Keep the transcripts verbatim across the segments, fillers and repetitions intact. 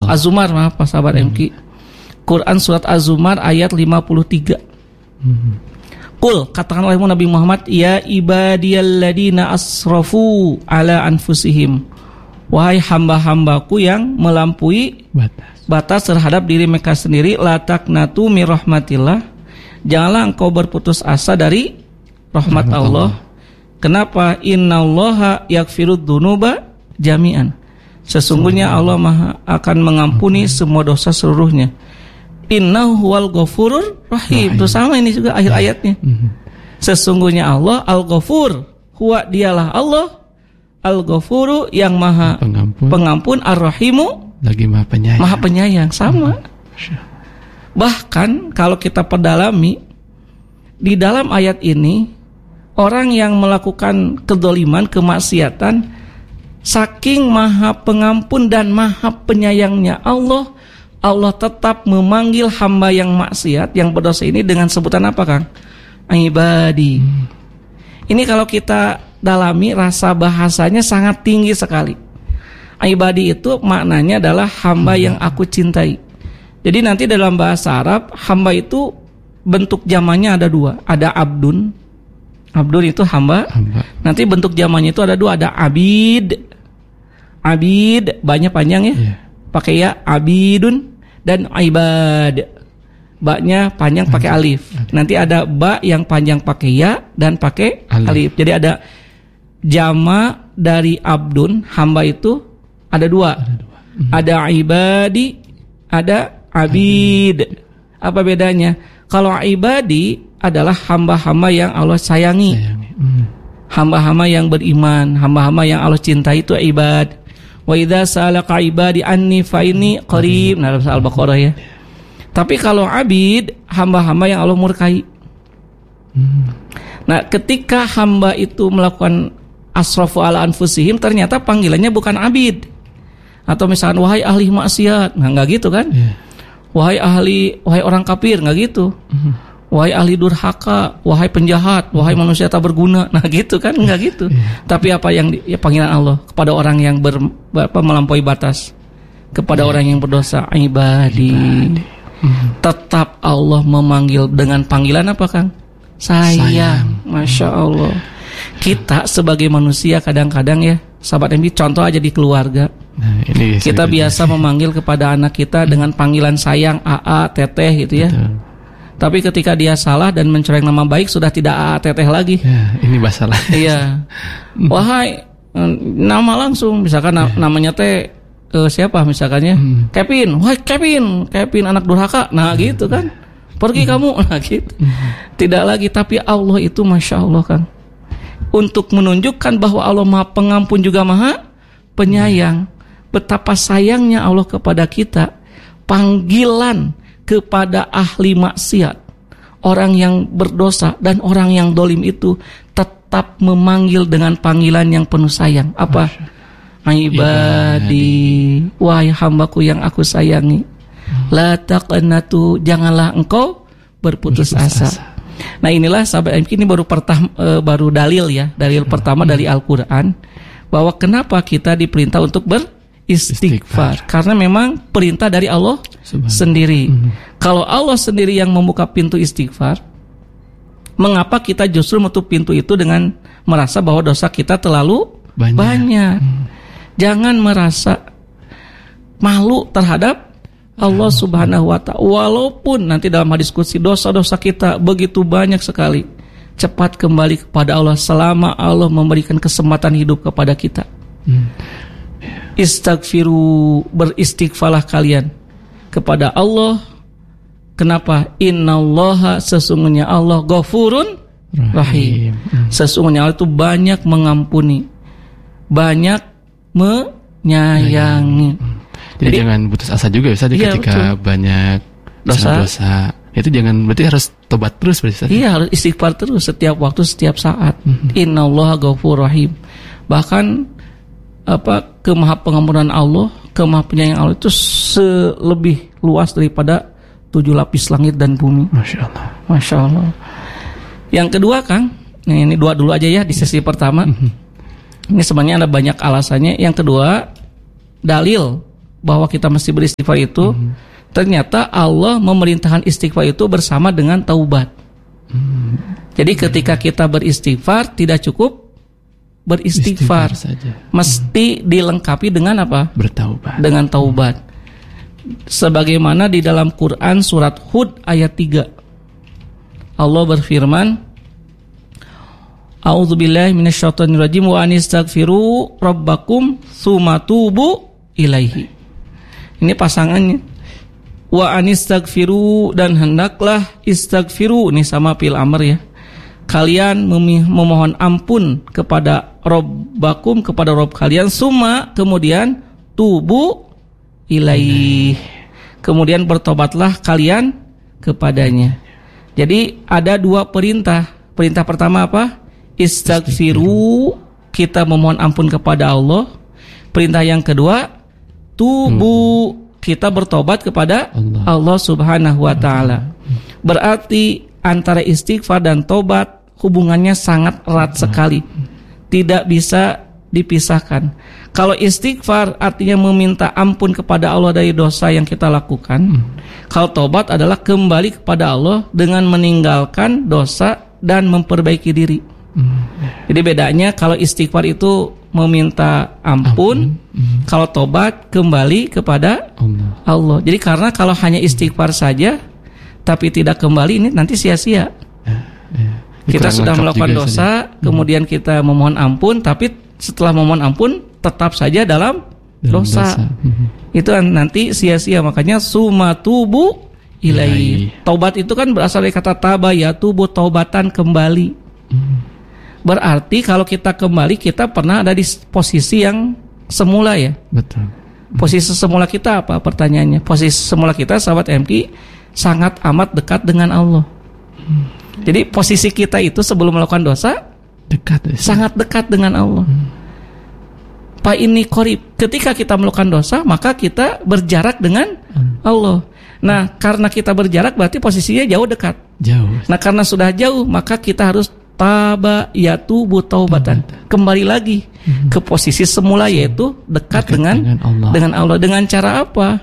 Az-Zumar, maaf Pak sahabat hmm. M Q. Quran surat Az-Zumar ayat lima puluh tiga. Hmm. Qul, katakanlah Nabi Muhammad, ya ibadiyalladzina asrafu ala anfusihim. Wahai hamba-hambaku yang melampaui batas. batas terhadap diri mereka sendiri, la taqnatu mir rahmatillah. Janganlah engkau berputus asa dari rahmat, rahmat Allah. Allah. Kenapa? Innallaha yaghfirud dzunuba jami'an. Sesungguhnya Allah Maha akan mengampuni semua dosa seluruhnya. Innahu huwal ghafurur rahim. Terus sama ini juga akhir ayatnya. Sesungguhnya Allah Al-Ghafur, huwa dialah Allah Al-Ghafuru yang Maha pengampun, pengampun Ar-Rahimu lagi Maha penyayang. Maha penyayang, sama. Bahkan kalau kita perdalami di dalam ayat ini, orang yang melakukan kedzaliman, kemaksiatan, saking Maha Pengampun dan Maha Penyayangnya Allah, Allah tetap memanggil hamba yang maksiat, yang berdosa ini dengan sebutan apa, Kang? Ibadi. Hmm. Ini kalau kita dalami, rasa bahasanya sangat tinggi sekali. Ibadi itu maknanya adalah hamba hmm. yang aku cintai. Jadi nanti dalam bahasa Arab, hamba itu bentuk jamannya ada dua. Ada abdun. Abdun itu hamba. hamba. Nanti bentuk jamannya itu ada dua. Ada abid. Abid, banyak panjang ya. Yeah. Pakai ya, abidun. Dan ibad, ba-nya panjang pakai alif. Nanti ada ba yang panjang pakai ya dan pakai alif. alif. Jadi ada jama dari abdun, hamba itu ada dua. Ada, dua. Hmm. ada ibadi, ada abid. Apa bedanya? Kalau ibadi adalah hamba-hamba yang Allah sayangi. sayangi. Hmm. Hamba-hamba yang beriman, hamba-hamba yang Allah cintai, itu ibad. Wa idza sa'alaka ibadi anni fa inni qarib. Nah, dalam Al-Baqarah ya. Tapi kalau abid, hamba-hamba yang Allah murkai. Hmm. Nah, ketika hamba itu melakukan asrafu ala anfusihim, ternyata panggilannya bukan abid. Atau misalkan wahai ahli maksiat. Nah, enggak gitu kan? Yeah. Wahai ahli, wahai orang kafir, enggak gitu. Hmm. Wahai ahli durhaka, wahai penjahat, wahai manusia tak berguna. Nah gitu kan, enggak gitu. Yeah. Tapi apa yang di, ya, panggilan Allah kepada orang yang ber, apa, melampaui batas, kepada yeah. orang yang berdosa, ibadi. ibadi. Mm. Tetap Allah memanggil dengan panggilan apa, Kang? Sayang. Sayang. Masya Allah. Kita sebagai manusia kadang-kadang ya, sahabat M B, contoh aja di keluarga. Nah, ini kita biasa ini. memanggil kepada anak kita mm. dengan panggilan sayang, A A, Teteh gitu ya. Betul. Tapi ketika dia salah dan mencoreng nama baik, sudah tidak A A Teteh lagi. Ya, ini masalah. Iya. Wahai, nama langsung, misalkan ya. namanya teh uh, siapa misalkannya? Hmm. Kevin. Wahai Kevin, Kevin anak durhaka. Nah, hmm. gitu kan. Pergi hmm. kamu. Nah, gitu. Hmm. Tidak lagi, tapi Allah itu Masya Allah, kan. Untuk menunjukkan bahwa Allah Maha Pengampun juga Maha Penyayang. Hmm. Betapa sayangnya Allah kepada kita. Panggilan kepada ahli maksiat, orang yang berdosa dan orang yang dolim itu tetap memanggil dengan panggilan yang penuh sayang. Apa? Ibadi, wahai hambaku yang aku sayangi. Hmm. La taqnatu, janganlah engkau berputus, berputus asa. asa. Nah inilah sahabat M K, ini baru pertama, e, baru dalil ya, dalil hmm. pertama dari Al-Quran bahwa kenapa kita diperintah untuk ber Istighfar. Istighfar, karena memang perintah dari Allah Subhanallah. sendiri. Mm-hmm. Kalau Allah sendiri yang membuka pintu istighfar, mengapa kita justru menutup pintu itu dengan merasa bahwa dosa kita terlalu banyak? banyak. Mm. Jangan merasa malu terhadap Allah Subhanahu wa ta'ala. Walaupun nanti dalam hadis qudsi dosa-dosa kita begitu banyak sekali, cepat kembali kepada Allah selama Allah memberikan kesempatan hidup kepada kita. Mm. Istaghfiru, beristighfarlah kalian kepada Allah. Kenapa? Innallaha, sesungguhnya Allah Ghafurun Rahim. Sesungguhnya Allah itu banyak mengampuni, banyak menyayangi. Jadi, Jadi jangan putus asa juga bisa iya, ketika betul. banyak dosa-dosa. Itu jangan, berarti harus tobat terus berarti. Iya, harus istighfar terus setiap waktu, setiap saat. Mm-hmm. Innallaha Ghafurur Rahim. Bahkan apa kemahapengampunan Allah, kemahapenyayang Allah itu selebih luas daripada tujuh lapis langit dan bumi. Masya Allah. Masya Allah. Yang kedua, Kang, nah ini dua dulu aja ya di sesi pertama. Mm-hmm. Ini sebenarnya ada banyak alasannya. Yang kedua, dalil bahwa kita mesti beristighfar itu, hmm. ternyata Allah memerintahkan istighfar itu bersama dengan taubat. Hmm. Jadi ketika kita beristighfar tidak cukup beristighfar, saja. Mesti dilengkapi dengan apa? Bertaubat. Dengan taubat. Sebagaimana di dalam Quran surat Hud ayat tiga. Allah berfirman, A'udzubillahi minasyaitonirrajim wa anistaghfiru rabbakum tsumma tubu ilaihi. Ini pasangannya. Wa anistaghfiru, dan hendaklah istaghfiru, ini sama fil amr ya. Kalian memohon ampun kepada Rabbakum, kepada Rabb kalian, summa, kemudian tubu ilaih, kemudian bertobatlah kalian kepadanya. Jadi ada dua perintah. Perintah pertama apa? Istaghfiru, kita memohon ampun kepada Allah. Perintah yang kedua, tubu, kita bertobat kepada Allah, Allah Subhanahu wa taala. Berarti antara istighfar dan tobat hubungannya sangat erat sekali, tidak bisa dipisahkan. Kalau istighfar artinya meminta ampun kepada Allah dari dosa yang kita lakukan, hmm. kalau tobat adalah kembali kepada Allah dengan meninggalkan dosa dan memperbaiki diri. hmm. Jadi bedanya, kalau istighfar itu meminta ampun, ampun. Hmm. kalau tobat kembali kepada Allah. Allah. Jadi karena kalau hanya istighfar saja tapi tidak kembali, ini nanti sia-sia. ya, ya. Kita sudah melakukan dosa, saja. kemudian kita memohon ampun, tapi setelah memohon ampun tetap saja dalam, dalam dosa. dosa. Itu nanti sia-sia. Makanya summa tubu ilaihi. Taubat itu kan berasal dari kata taba, ya tubu, taubatan, kembali. Hmm. Berarti kalau kita kembali, kita pernah ada di posisi yang semula ya. Betul. Posisi semula kita apa? Pertanyaannya. Posisi semula kita, sahabat M K, sangat amat dekat dengan Allah. Hmm. Jadi posisi kita itu sebelum melakukan dosa dekat, ya. sangat dekat dengan Allah. Hmm. Pak ini korib. Ketika kita melakukan dosa, maka kita berjarak dengan hmm. Allah. Nah, karena kita berjarak berarti posisinya jauh dekat. Jauh. Nah, karena sudah jauh, maka kita harus taba yatubu taubatan. Kembali lagi hmm. ke posisi semula, yaitu dekat, dekat dengan dengan Allah. dengan Allah. Dengan cara apa?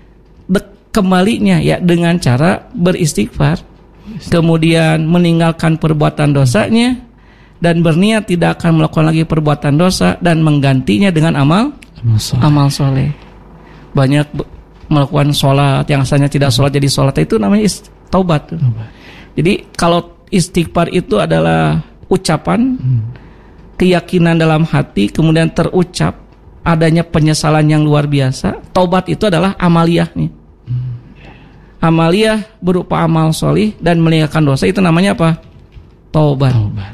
De- kembalinya ya dengan cara beristighfar. Kemudian meninggalkan perbuatan dosanya dan berniat tidak akan melakukan lagi perbuatan dosa dan menggantinya dengan amal amal soleh. Banyak melakukan sholat yang asalnya tidak sholat jadi sholat, itu namanya ist- taubat. Jadi kalau istighfar itu adalah ucapan, keyakinan dalam hati, kemudian terucap adanya penyesalan yang luar biasa. Taubat itu adalah amaliyah nih. Amaliyah berupa amal solih dan meninggalkan dosa, itu namanya apa? Taubat. Taubat.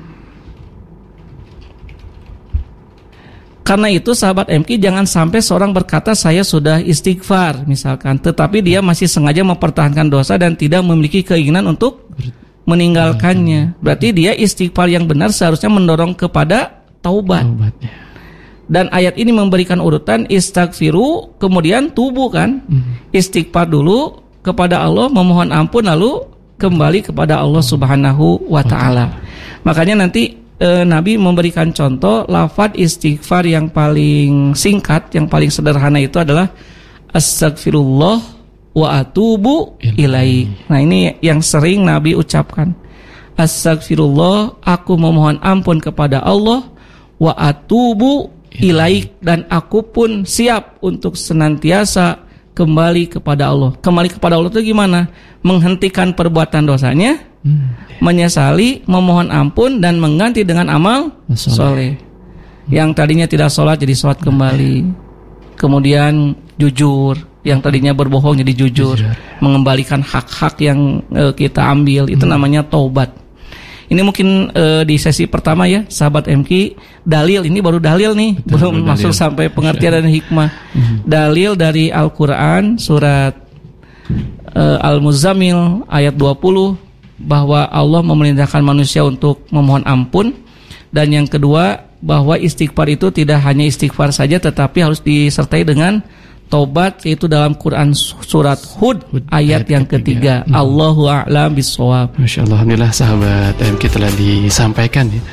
Karena itu sahabat M K, jangan sampai seorang berkata saya sudah istighfar misalkan, tetapi dia masih sengaja mempertahankan dosa dan tidak memiliki keinginan untuk meninggalkannya. Berarti dia istighfar yang benar seharusnya mendorong kepada taubat. Taubatnya. Dan ayat ini memberikan urutan istaghfiru, kemudian tubuh kan. Istighfar dulu kepada Allah, memohon ampun, lalu kembali kepada Allah Subhanahu wa taala. Makanya nanti e, Nabi memberikan contoh lafaz istighfar yang paling singkat, yang paling sederhana itu adalah astaghfirullah wa atubu ilaihi. Nah, ini yang sering Nabi ucapkan. Astaghfirullah, aku memohon ampun kepada Allah, wa atubu ilaihi, dan aku pun siap untuk senantiasa kembali kepada Allah. Kembali kepada Allah itu gimana? Menghentikan perbuatan dosanya, hmm. menyesali, memohon ampun, dan mengganti dengan amal soleh. Yang tadinya tidak sholat jadi sholat kembali. Kemudian jujur, yang tadinya berbohong jadi jujur, jujur. Mengembalikan hak-hak yang e, kita ambil, itu hmm. namanya taubat. Ini mungkin e, di sesi pertama ya, sahabat M K. Dalil, ini baru dalil nih. Betul, belum masuk dalil. Sampai pengertian dan hikmah. hmm. Dalil dari Al-Quran surat e, Al-Muzammil ayat dua puluh, bahwa Allah memerintahkan manusia untuk memohon ampun. Dan yang kedua, bahwa istighfar itu tidak hanya istighfar saja, tetapi harus disertai dengan taubat, yaitu dalam Quran surat Hud ayat, ayat yang ketiga. ketiga. Hmm. Allahu a'lam bishawab. Masya Allah, alhamdulillah sahabat M K telah disampaikan ya,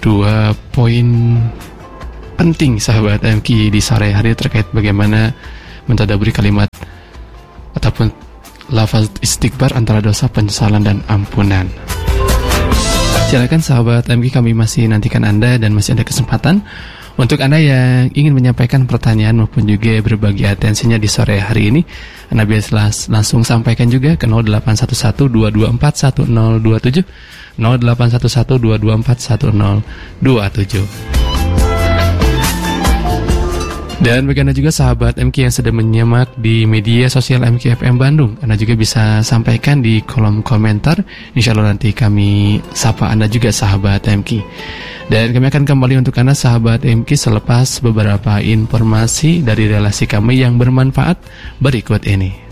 dua poin penting sahabat M K di sore hari terkait bagaimana mentadaburi kalimat ataupun lafaz istighfar antara dosa, penyesalan, dan ampunan. Silakan sahabat M K, kami masih nantikan Anda dan masih ada kesempatan untuk Anda yang ingin menyampaikan pertanyaan maupun juga berbagi atensinya di sore hari ini. Anda bisa langsung sampaikan juga ke nol delapan satu satu dua dua empat satu nol dua tujuh, nol delapan satu satu dua dua empat satu nol dua tujuh. Dan bagi Anda juga sahabat M K yang sedang menyimak di media sosial M K F M Bandung, Anda juga bisa sampaikan di kolom komentar. Insya Allah nanti kami sapa Anda juga sahabat M K. Dan kami akan kembali untuk Anda sahabat M K selepas beberapa informasi dari relasi kami yang bermanfaat berikut ini.